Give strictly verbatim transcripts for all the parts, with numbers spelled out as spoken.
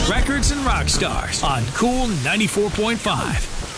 Records and Rock Stars on Cool ninety-four point five.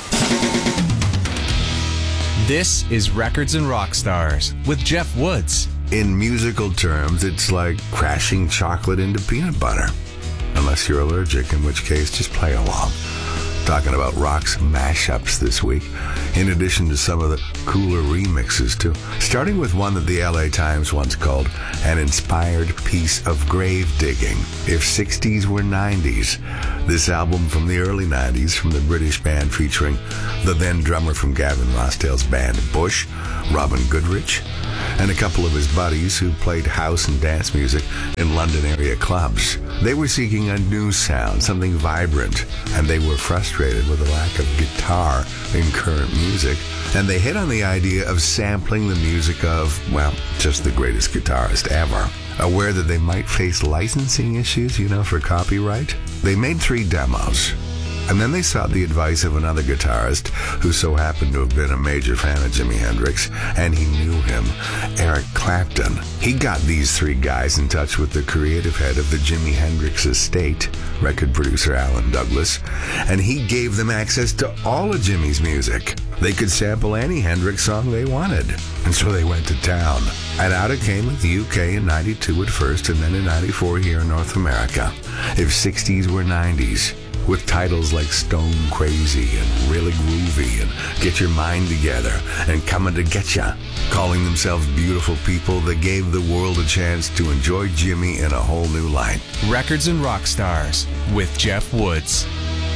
This is Records and Rock Stars with Jeff Woods. In musical terms, it's like crashing chocolate into peanut butter. Unless you're allergic, in which case just play along. Talking about rock's mashups this week, in addition to some of the cooler remixes too. Starting with one that the L A Times once called an inspired piece of grave digging. If sixties were nineties, this album from the early nineties from the British band featuring the then drummer from Gavin Rossdale's band Bush, Robin Goodrich, and a couple of his buddies who played house and dance music in London area clubs. They were seeking a new sound, something vibrant, and they were frustrated with the lack of guitar in current music, and they hit on the idea of sampling the music of, well, just the greatest guitarist ever. Aware that they might face licensing issues, you know, for copyright, they made three demos. And then they sought the advice of another guitarist who so happened to have been a major fan of Jimi Hendrix, and he knew him, Eric Clapton. He got these three guys in touch with the creative head of the Jimi Hendrix estate, record producer Alan Douglas, and he gave them access to all of Jimi's music. They could sample any Hendrix song they wanted. And so they went to town. And out it came in the U K in ninety-two at first, and then in ninety-four here in North America. If sixties were nineties, with titles like Stone Crazy and Really Groovy and Get Your Mind Together and Coming to Get Ya. Calling themselves beautiful people that gave the world a chance to enjoy Jimi in a whole new light. Records and Rock Stars with Jeff Woods.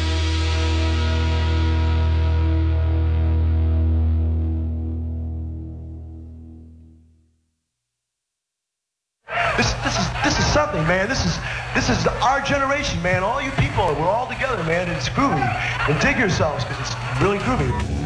This, this is this is something, man. This is this is our generation, man. All you people, we're all together, man. It's groovy. And dig yourselves, because it's really groovy.